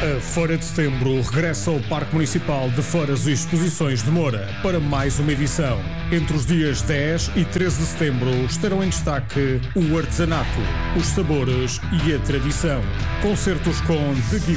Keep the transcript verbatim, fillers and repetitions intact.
A Feira de Setembro regressa ao Parque Municipal de Feiras e Exposições de Moura para mais uma edição. Entre os dias dez e treze de setembro estarão em destaque o artesanato, os sabores e a tradição. Concertos com The